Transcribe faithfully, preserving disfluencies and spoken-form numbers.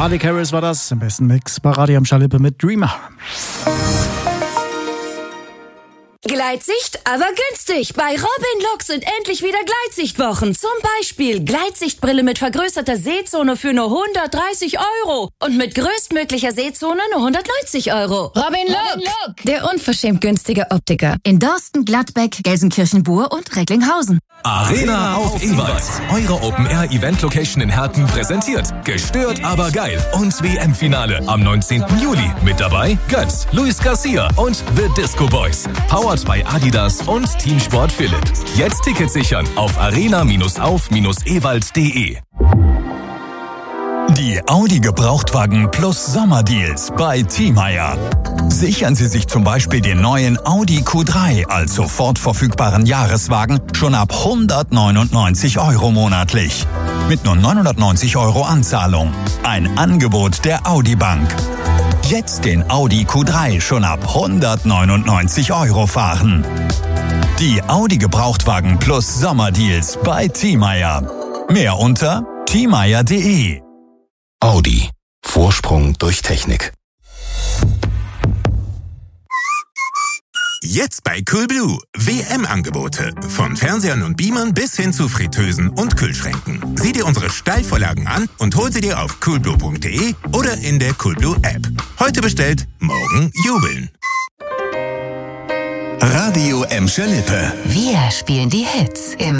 Harley Harris war das, im besten Mix bei Radio am Schalippe mit Dreamer. Gleitsicht, aber günstig. Bei Robin Look sind endlich wieder Gleitsichtwochen. Zum Beispiel Gleitsichtbrille mit vergrößerter Sehzone für nur hundertdreißig Euro. Und mit größtmöglicher Sehzone nur hundertneunzig Euro. Robin Look, der unverschämt günstige Optiker. In Dorsten, Gladbeck, Gelsenkirchen-Bur und Recklinghausen. Arena auf Ewald. Eure Open-Air-Event-Location in Herten präsentiert. Gestört, aber geil. Und W M-Finale am neunzehnten Juli. Mit dabei Götz, Luis Garcia und The Disco Boys. Powered bei Adidas und Teamsport Philipp. Jetzt Tickets sichern auf arena auf ewald punkt de. Die Audi Gebrauchtwagen Plus Sommerdeals bei Thiemeyer. Sichern Sie sich zum Beispiel den neuen Audi Q drei als sofort verfügbaren Jahreswagen schon ab hundertneunundneunzig Euro monatlich. Mit nur neunhundertneunzig Euro Anzahlung. Ein Angebot der Audi Bank. Jetzt den Audi Q drei schon ab hundertneunundneunzig Euro fahren. Die Audi Gebrauchtwagen Plus Sommerdeals bei Thiemeyer. Mehr unter thiemeyer punkt de. Audi. Vorsprung durch Technik. Jetzt bei Coolblue. W M-Angebote. Von Fernsehern und Beamern bis hin zu Fritteusen und Kühlschränken. Sieh dir unsere Steilvorlagen an und hol sie dir auf coolblue punkt de oder in der Coolblue-App. Heute bestellt, morgen jubeln. Radio Emscher Lippe. Wir spielen die Hits im